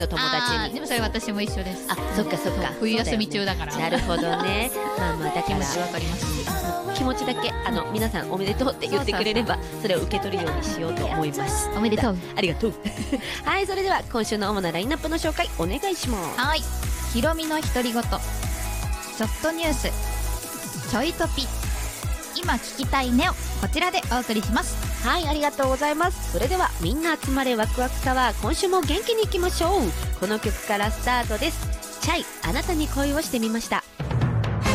友達に。 でもそれ私も一緒です。 そっかそっか。 冬休み中だから。 なるほどね。まあまあだから気持ちわかります。 気持ちだけ皆さんおめでとうって言ってくれればそれを受け取るようにしようと思います。 おめでとう。 ありがとう。はい、それでは今週の主なラインナップの紹介お願いします。 はい。ひろみの独り言、ちょっとニュース、ちょいトピ、今聞きたいネオ、こちらでお送りします。 はい、ありがとうございます。それではみんな集まれワクワクタワー、今週も元気にいきましょう。この曲からスタートです。チャイ、あなたに恋をしてみました。